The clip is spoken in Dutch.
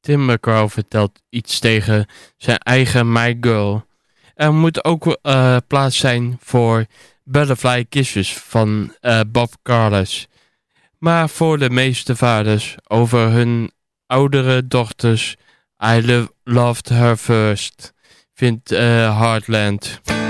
Tim McGraw vertelt iets tegen zijn eigen My Girl. Er moet ook plaats zijn voor Butterfly Kisses van Bob Carlos. Maar voor de meeste vaders over hun oudere dochters, I loved her first, vindt Heartland.